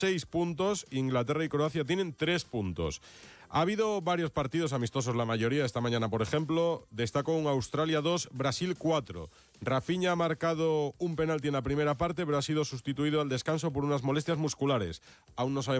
6 puntos, Inglaterra y Croacia tienen 3 puntos. Ha habido varios partidos amistosos, la mayoría esta mañana, por ejemplo. Destacó un Australia 2, Brasil 4. Rafinha ha marcado un penalti en la primera parte, pero ha sido sustituido al descanso por unas molestias musculares. Aún no sabemos